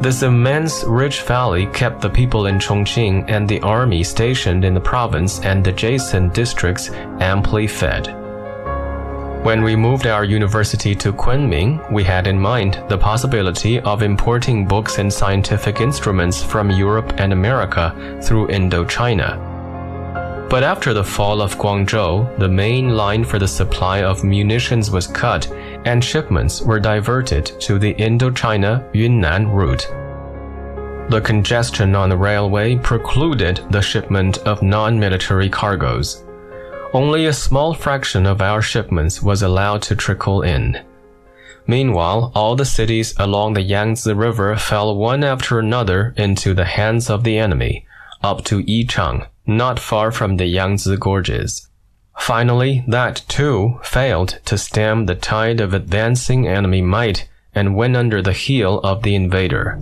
This immense rich valley kept the people in Chongqing and the army stationed in the province and adjacent districts amply fed. When we moved our university to Kunming, we had in mind the possibility of importing books and scientific instruments from Europe and America through Indochina. But after the fall of Guangzhou, the main line for the supply of munitions was cut and shipments were diverted to the Indochina-Yunnan route. The congestion on the railway precluded the shipment of non-military cargoes. Only a small fraction of our shipments was allowed to trickle in. Meanwhile, all the cities along the Yangtze River fell one after another into the hands of the enemy, up to Yichang, not far from the Yangtze Gorges. Finally, that too failed to stem the tide of advancing enemy might and went under the heel of the invader.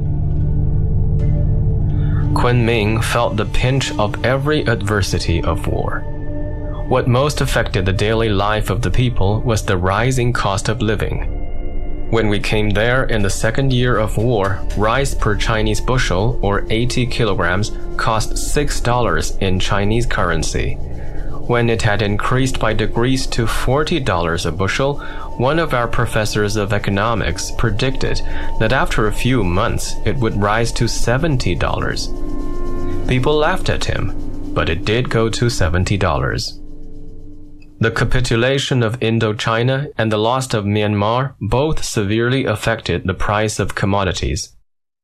Kunming felt the pinch of every adversity of war. What most affected the daily life of the people was the rising cost of living. When we came there in the second year of war, rice per Chinese bushel, or 80 kilograms, cost $6 in Chinese currency. When it had increased by degrees to $40 a bushel, one of our professors of economics predicted that after a few months it would rise to $70. People laughed at him, but it did go to $70. The capitulation of Indochina and the loss of Myanmar both severely affected the price of commodities.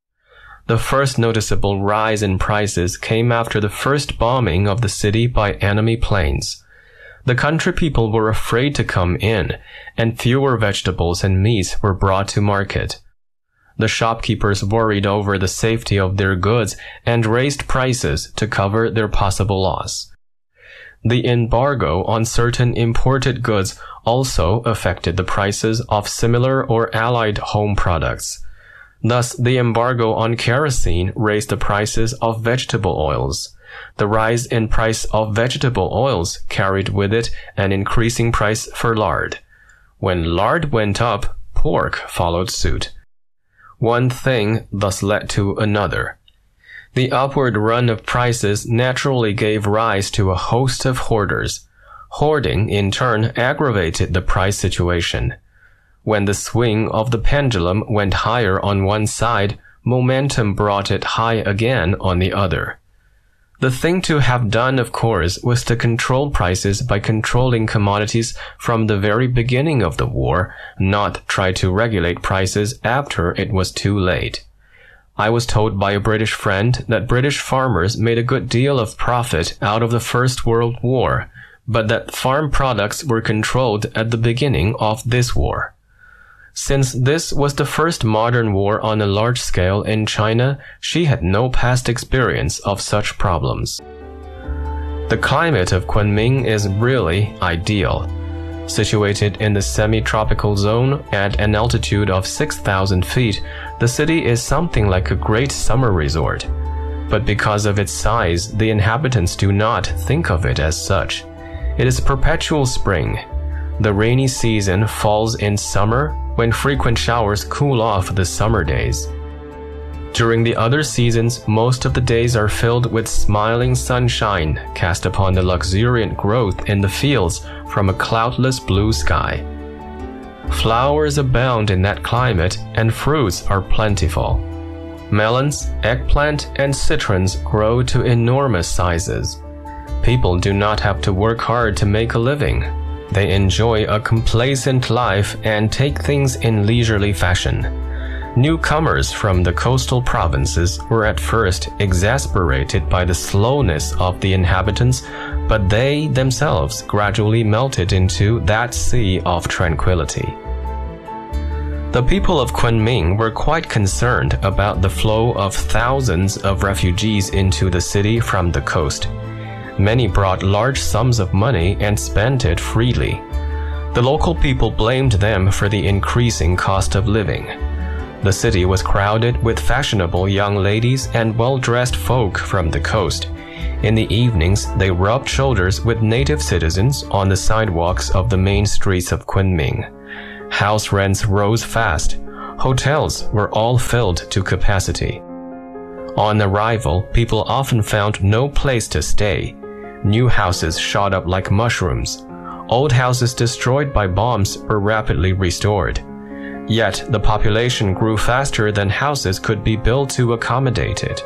The first noticeable rise in prices came after the first bombing of the city by enemy planes. The country people were afraid to come in, and fewer vegetables and meats were brought to market. The shopkeepers worried over the safety of their goods and raised prices to cover their possible loss. The embargo on certain imported goods also affected the prices of similar or allied home products. Thus, the embargo on kerosene raised the prices of vegetable oils. The rise in price of vegetable oils carried with it an increasing price for lard. When lard went up, pork followed suit. One thing thus led to another. The upward run of prices naturally gave rise to a host of hoarders. Hoarding, in turn, aggravated the price situation. When the swing of the pendulum went higher on one side, momentum brought it high again on the other. The thing to have done, of course, was to control prices by controlling commodities from the very beginning of the war, not try to regulate prices after it was too late. I was told by a British friend that British farmers made a good deal of profit out of the First World War, but that farm products were controlled at the beginning of this war. Since this was the first modern war on a large scale in China, she had no past experience of such problems. The climate of Kunming is really ideal. Situated in the semi-tropical zone at an altitude of 6,000 feet, the city is something like a great summer resort. But because of its size, the inhabitants do not think of it as such. It is perpetual spring. The rainy season falls in summer, when frequent showers cool off the summer days. During the other seasons, most of the days are filled with smiling sunshine cast upon the luxuriant growth in the fields from a cloudless blue sky. Flowers abound in that climate and fruits are plentiful. Melons, eggplant, and citrons grow to enormous sizes. People do not have to work hard to make a living. They enjoy a complacent life and take things in leisurely fashion. Newcomers from the coastal provinces were at first exasperated by the slowness of the inhabitants, but they themselves gradually melted into that sea of tranquility. The people of Kunming were quite concerned about the flow of thousands of refugees into the city from the coast. Many brought large sums of money and spent it freely. The local people blamed them for the increasing cost of living. The city was crowded with fashionable young ladies and well-dressed folk from the coast. In the evenings, they rubbed shoulders with native citizens on the sidewalks of the main streets of Kunming. House rents rose fast. hotels were all filled to capacity. On arrival, people often found no place to stay. New houses shot up like mushrooms. Old houses destroyed by bombs were rapidly restored. Yet, the population grew faster than houses could be built to accommodate it.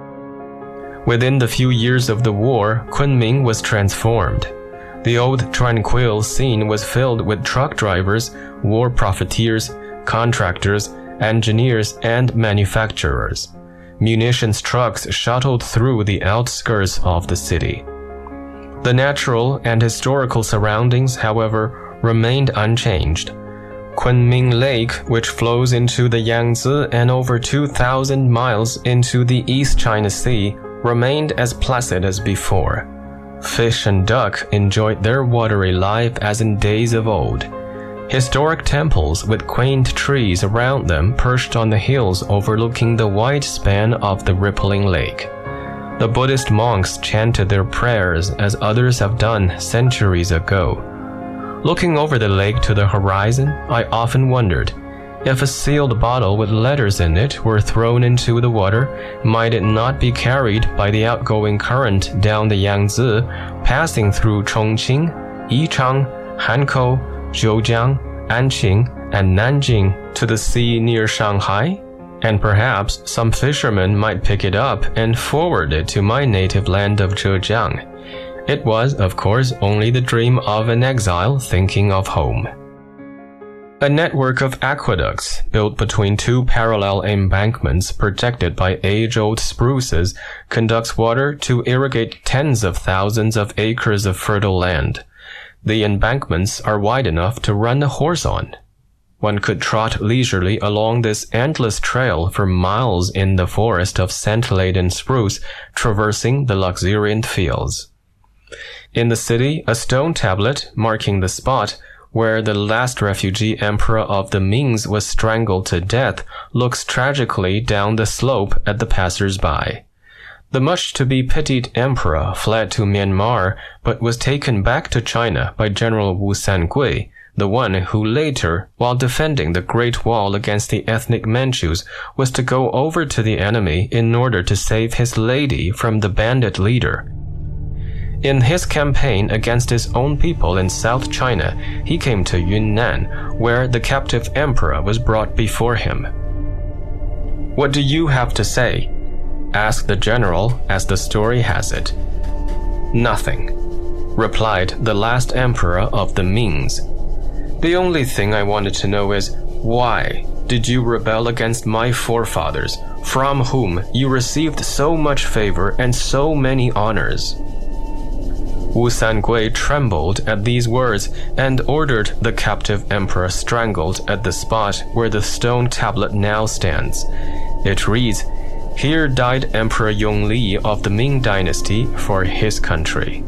Within the few years of the war, Kunming was transformed. The old tranquil scene was filled with truck drivers, war profiteers, contractors, engineers, and manufacturers. Munitions trucks shuttled through the outskirts of the city. The natural and historical surroundings, however, remained unchanged. Kunming Lake, which flows into the Yangtze and over 2,000 miles into the East China Sea, remained as placid as before. Fish and duck enjoyed their watery life as in days of old. Historic temples with quaint trees around them perched on the hills overlooking the wide span of the rippling lake. The Buddhist monks chanted their prayers as others have done centuries ago. Looking over the lake to the horizon, I often wondered, if a sealed bottle with letters in it were thrown into the water, might it not be carried by the outgoing current down the Yangtze, passing through Chongqing, Yichang, Hankou, Zhoujiang, Anqing, and Nanjing to the sea near Shanghai? And perhaps some fisherman might pick it up and forward it to my native land of Zhejiang. It was, of course, only the dream of an exile thinking of home. A network of aqueducts built between two parallel embankments protected by age-old spruces conducts water to irrigate tens of thousands of acres of fertile land. The embankments are wide enough to run a horse on. One could trot leisurely along this endless trail for miles in the forest of scent-laden spruce, traversing the luxuriant fields. In the city, a stone tablet marking the spot where the last refugee emperor of the Mings was strangled to death looks tragically down the slope at the passers-by. The much-to-be-pitied emperor fled to Myanmar but was taken back to China by General Wu Sangui, the one who later, while defending the Great Wall against the ethnic Manchus, was to go over to the enemy in order to save his lady from the bandit leader. In his campaign against his own people in South China, he came to Yunnan, where the captive emperor was brought before him. "What do you have to say?" asked the general, as the story has it. "Nothing," replied the last emperor of the Mings. "The only thing I wanted to know is, why did you rebel against my forefathers, from whom you received so much favor and so many honors?" Wu Sangui trembled at these words and ordered the captive emperor strangled at the spot where the stone tablet now stands. It reads, "Here died Emperor Yongli of the Ming Dynasty for his country."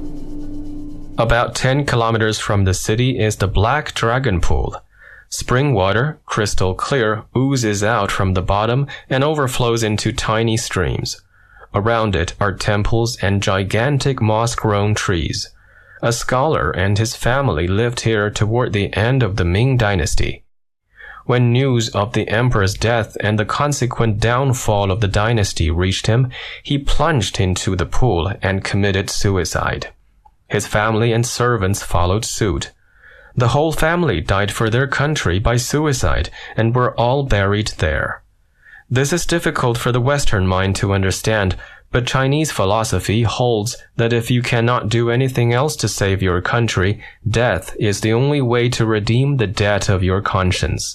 About 10 kilometers from the city is the Black Dragon Pool. Spring water, crystal clear, oozes out from the bottom and overflows into tiny streams. Around it are temples and gigantic moss-grown trees. A scholar and his family lived here toward the end of the Ming Dynasty. When news of the emperor's death and the consequent downfall of the dynasty reached him, he plunged into the pool and committed suicide. His family and servants followed suit. The whole family died for their country by suicide and were all buried there. This is difficult for the Western mind to understand, but Chinese philosophy holds that if you cannot do anything else to save your country, death is the only way to redeem the debt of your conscience.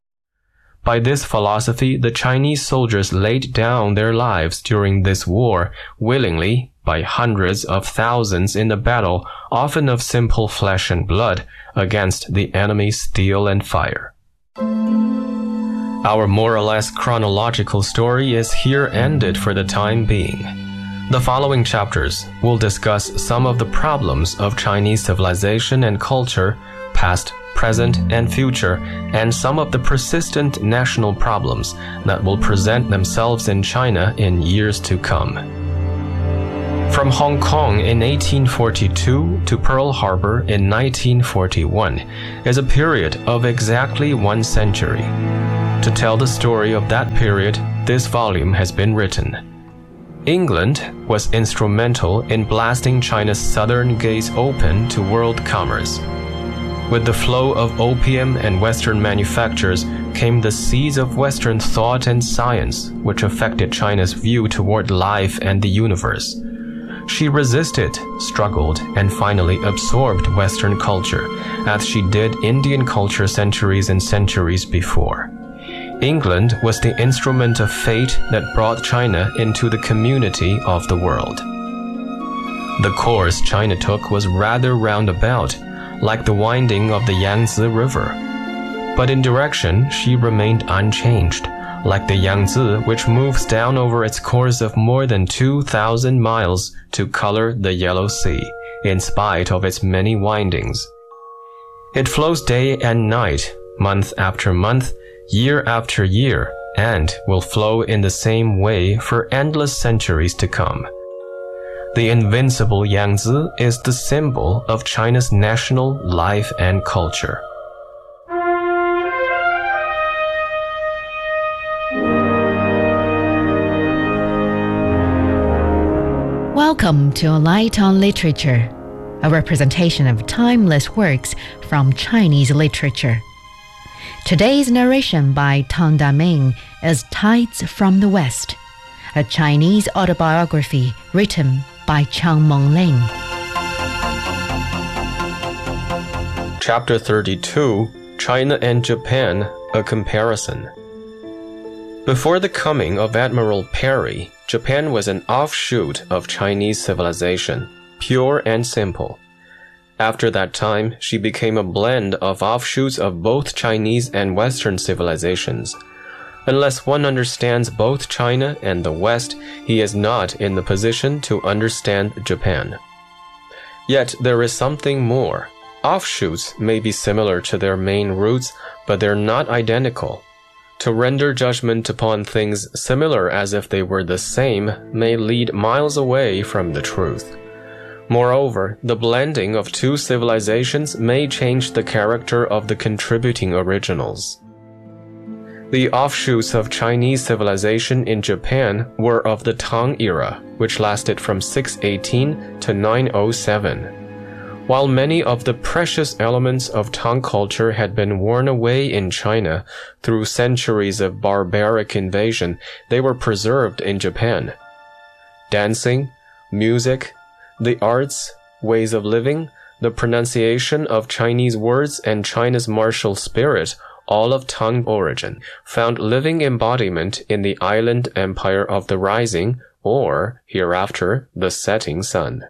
By this philosophy, the Chinese soldiers laid down their lives during this war, willingly, by hundreds of thousands in a battle, often of simple flesh and blood, against the enemy's steel and fire. Our more or less chronological story is here ended for the time being. The following chapters will discuss some of the problems of Chinese civilization and culture, past, present, and future, and some of the persistent national problems that will present themselves in China in years to come. From Hong Kong in 1842 to Pearl Harbor in 1941 is a period of exactly 1 century. To tell the story of that period, this volume has been written. England was instrumental in blasting China's southern gates open to world commerce. With the flow of opium and Western manufactures came the seeds of Western thought and science, which affected China's view toward life and the universe. She resisted, struggled, and finally absorbed Western culture, as she did Indian culture centuries and centuries before. England was the instrument of fate that brought China into the community of the world. The course China took was rather roundabout, like the winding of the Yangtze River. But in direction, she remained unchanged, like the Yangtze, which moves down over its course of more than 2,000 miles to color the Yellow Sea, in spite of its many windings. It flows day and night, month after month, year after year, and will flow in the same way for endless centuries to come. The invincible Yangtze is the symbol of China's national life and culture. Welcome to A Light on Literature, a representation of timeless works from Chinese literature. Today's narration by Tang Daming is Tides from the West, a Chinese autobiography written by Chiang Meng-Lin. Chapter 32, China and Japan, a Comparison. Before the coming of Admiral Perry, Japan was an offshoot of Chinese civilization, pure and simple. After that time, she became a blend of offshoots of both Chinese and Western civilizations. Unless one understands both China and the West, he is not in the position to understand Japan. Yet there is something more. Offshoots may be similar to their main roots, but they're not identical. To render judgment upon things similar as if they were the same may lead miles away from the truth. Moreover, the blending of two civilizations may change the character of the contributing originals. The offshoots of Chinese civilization in Japan were of the Tang era, which lasted from 618 to 907. While many of the precious elements of Tang culture had been worn away in China through centuries of barbaric invasion, they were preserved in Japan. Dancing, music, the arts, ways of living, the pronunciation of Chinese words, and China's martial spirit, all of Tang origin, found living embodiment in the island empire of the rising, or, hereafter, the setting sun.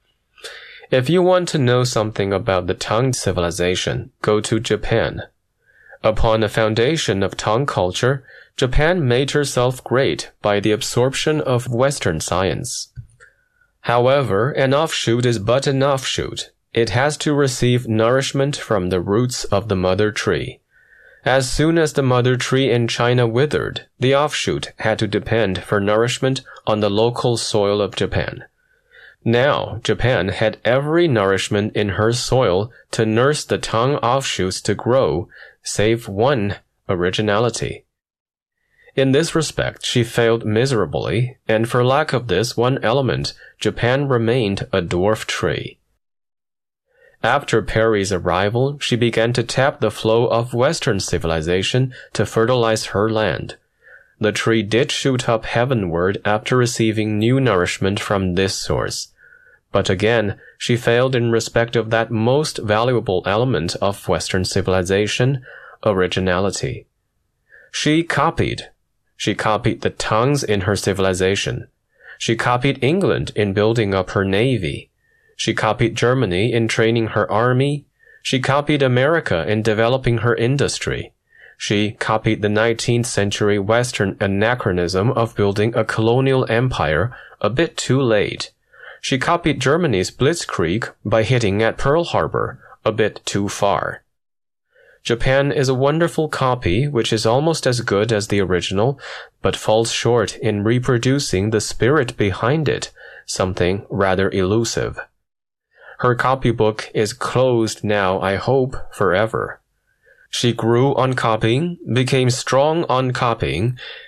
If you want to know something about the Tang civilization, go to Japan. Upon the foundation of Tang culture, Japan made herself great by the absorption of Western science. However, an offshoot is but an offshoot. It has to receive nourishment from the roots of the mother tree. As soon as the mother tree in China withered, the offshoot had to depend for nourishment on the local soil of Japan. Now, Japan had every nourishment in her soil to nurse the Tang offshoots to grow, save one, originality. In this respect, she failed miserably, and for lack of this one element, Japan remained a dwarf tree. After Perry's arrival, she began to tap the flow of Western civilization to fertilize her land. The tree did shoot up heavenward after receiving new nourishment from this source. But again, she failed in respect of that most valuable element of Western civilization, originality. She copied the Tangs in her civilization. She copied England in building up her navy. She copied Germany in training her army. She copied America in developing her industry. She copied the 19th century Western anachronism of building a colonial empire a bit too late. She copied Germany's blitzkrieg by hitting at Pearl Harbor a bit too far. Japan is a wonderful copy which is almost as good as the original, but falls short in reproducing the spirit behind it, something rather elusive. Her copybook is closed now, I hope, forever. She grew on copying, became strong on copying,